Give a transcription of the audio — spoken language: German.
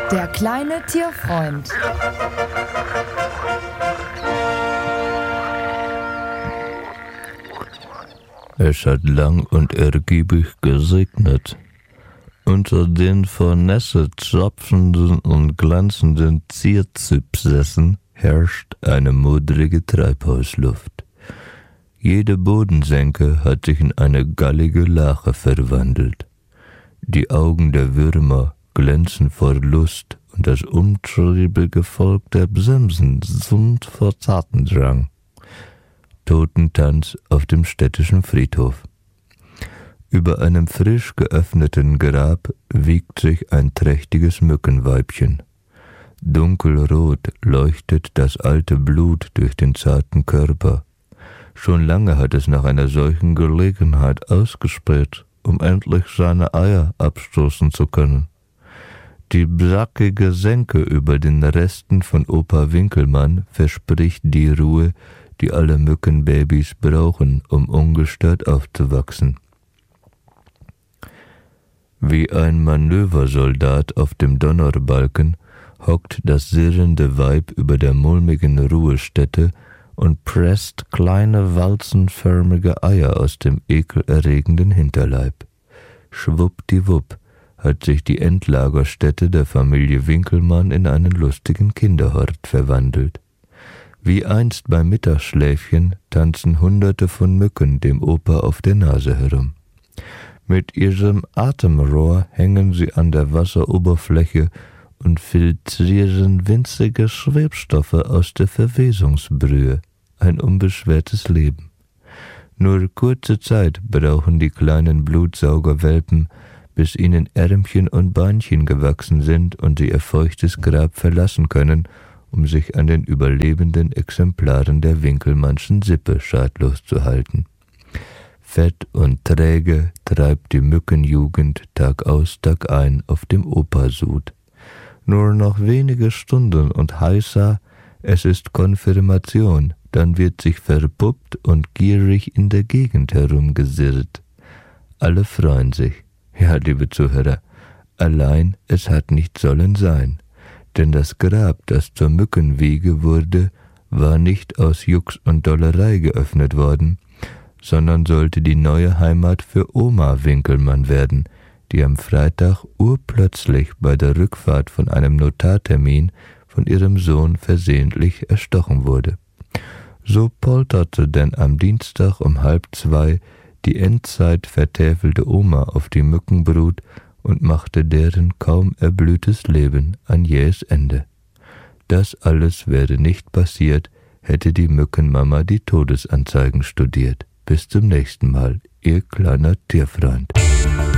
Der kleine Tierfreund. Es hat lang und ergiebig geregnet. Unter den vor Nässe tropfenden und glänzenden Zierzypsässen herrscht eine modrige Treibhausluft. Jede Bodensenke hat sich in eine gallige Lache verwandelt. Die Augen der Würmer glänzen vor Lust und das umtriebige Volk der Bsimsen summt vor Tatendrang. Totentanz auf dem städtischen Friedhof. Über einem frisch geöffneten Grab wiegt sich ein trächtiges Mückenweibchen. Dunkelrot leuchtet das alte Blut durch den zarten Körper. Schon lange hat es nach einer solchen Gelegenheit ausgespäht, um endlich seine Eier abstoßen zu können. Die sackige Senke über den Resten von Opa Winkelmann verspricht die Ruhe, die alle Mückenbabys brauchen, um ungestört aufzuwachsen. Wie ein Manöversoldat auf dem Donnerbalken hockt das sirrende Weib über der mulmigen Ruhestätte und presst kleine walzenförmige Eier aus dem ekelerregenden Hinterleib. Schwuppdiwupp hat sich die Endlagerstätte der Familie Winkelmann in einen lustigen Kinderhort verwandelt. Wie einst beim Mittagsschläfchen tanzen Hunderte von Mücken dem Opa auf der Nase herum. Mit ihrem Atemrohr hängen sie an der Wasseroberfläche und filtrieren winzige Schwebstoffe aus der Verwesungsbrühe. Ein unbeschwertes Leben. Nur kurze Zeit brauchen die kleinen Blutsaugerwelpen, bis ihnen Ärmchen und Beinchen gewachsen sind und sie ihr feuchtes Grab verlassen können, um sich an den überlebenden Exemplaren der Winkelmannschen Sippe schadlos zu halten. Fett und träge treibt die Mückenjugend Tag aus, Tag ein auf dem Opasud. Nur noch wenige Stunden und heißer, es ist Konfirmation, dann wird sich verpuppt und gierig in der Gegend herumgesirrt. Alle freuen sich. Ja, liebe Zuhörer, allein es hat nicht sollen sein. Denn das Grab, das zur Mückenwiege wurde, war nicht aus Jux und Dollerei geöffnet worden, sondern sollte die neue Heimat für Oma Winkelmann werden, die am Freitag urplötzlich bei der Rückfahrt von einem Notartermin von ihrem Sohn versehentlich erstochen wurde. So polterte denn am Dienstag um 1:30 die Endzeit vertäfelte Oma auf die Mückenbrut und machte deren kaum erblühtes Leben ein jähes Ende. Das alles wäre nicht passiert, hätte die Mückenmama die Todesanzeigen studiert. Bis zum nächsten Mal, Ihr kleiner Tierfreund.